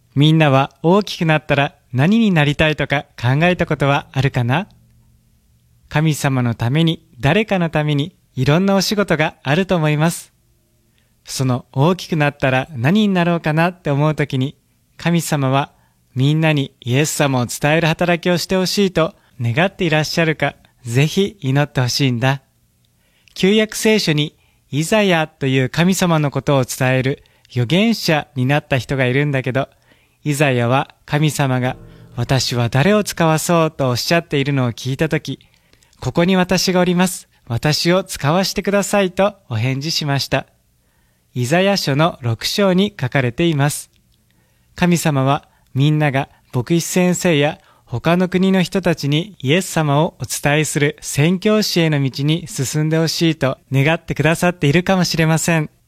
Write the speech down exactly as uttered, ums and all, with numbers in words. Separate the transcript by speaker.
Speaker 1: みんなは大きくなったら何になりたいとか考えたことはあるかな？神様のために、誰かのためにいろんなお仕事があると思います。その大きくなったら何になろうかなって思うときに、神様はみんなにイエス様を伝える働きをしてほしいと願っていらっしゃるか、ぜひ祈ってほしいんだ。旧約聖書にイザヤという神様のことを伝える預言者になった人がいるんだけど、イザヤは神様が私は誰を使わそうとおっしゃっているのを聞いたとき、ここに私がおります。私を使わしてくださいとお返事しました。イザヤ書のろく章に書かれています。神様はみんなが牧師先生や他の国の人たちにイエス様をお伝えする宣教師への道に進んでほしいと願ってくださっているかもしれません。